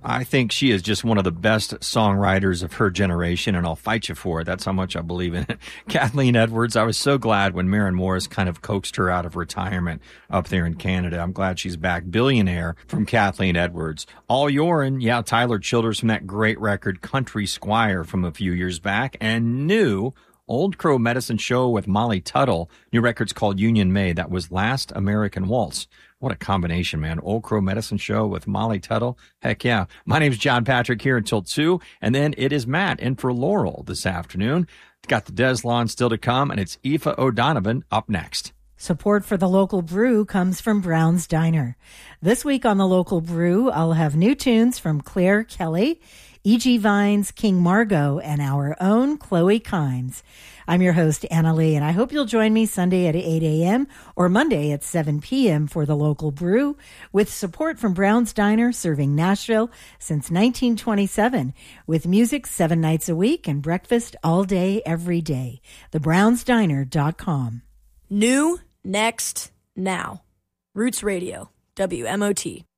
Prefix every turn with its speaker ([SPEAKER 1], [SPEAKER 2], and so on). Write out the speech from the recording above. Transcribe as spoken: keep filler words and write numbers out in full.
[SPEAKER 1] I think she is just one of the best songwriters of her generation, and I'll fight you for it. That's how much I believe in it. Kathleen Edwards, I was so glad when Maren Morris kind of coaxed her out of retirement up there in Canada. I'm glad she's back. Billionaire from Kathleen Edwards. All Yorin, yeah, Tyler Childers from that great record Country Squire from a few years back, and new Old Crow Medicine Show with Molly Tuttle. New record's called Union May. That was Last American Waltz. What a combination, man. Old Crow Medicine Show with Molly Tuttle. Heck yeah. My name's John Patrick here until two, and then it is Matt in for Laurel this afternoon. Got the Des Lawn still to come, and it's Aoife O'Donovan up next.
[SPEAKER 2] Support for the local brew comes from Brown's Diner. This week on the local brew, I'll have new tunes from Claire Kelly, E G Vines, King Margot, and our own Chloe Kimes. I'm your host, Anna Lee, and I hope you'll join me Sunday at eight a.m. or Monday at seven p.m. for the local brew, with support from Brown's Diner, serving Nashville since nineteen twenty-seven, with music seven nights a week and breakfast all day, every day. the browns diner dot com.
[SPEAKER 3] New, next, now. Roots Radio, W M O T.